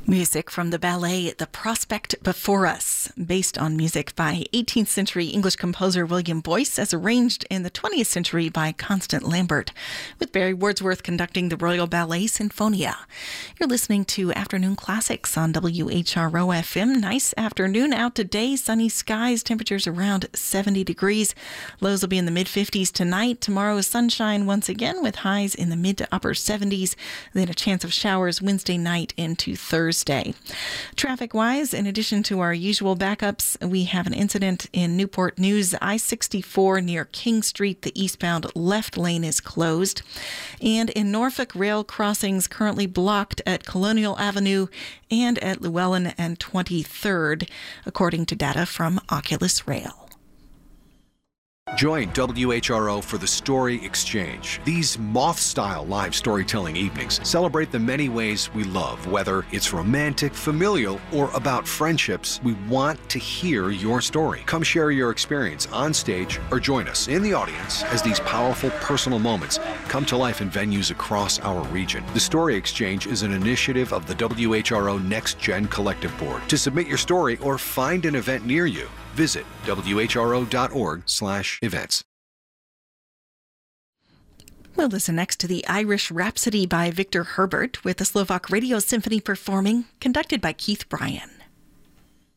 Music from the ballet The Prospect Before Us, based on music by 18th century English composer William Boyce, as arranged in the 20th century by Constant Lambert, with Barry Wordsworth conducting the Royal Ballet Sinfonia. You're listening to Afternoon Classics on WHRO-FM. Nice afternoon out today, sunny skies, temperatures around 70 degrees. Lows will be in the mid-50s tonight. Tomorrow is sunshine once again with highs in the mid to upper 70s. Then a chance of showers Wednesday night into Thursday. Traffic-wise, in addition to our usual backups, we have an incident in Newport News. I-64 near King Street, the eastbound left lane is closed. And in Norfolk, rail crossings currently blocked at Colonial Avenue and at Llewellyn and 23rd, according to data from Oculus Rail. Join WHRO for the Story Exchange. These moth-style live storytelling evenings celebrate the many ways we love. Whether it's romantic, familial, or about friendships, we want to hear your story. Come share your experience on stage or join us in the audience as these powerful personal moments come to life in venues across our region. The Story Exchange is an initiative of the WHRO Next Gen Collective Board. To submit your story or find an event near you, visit whro.org/events. We'll listen next to the Irish Rhapsody by Victor Herbert with the Slovak Radio Symphony performing, conducted by Keith Bryan.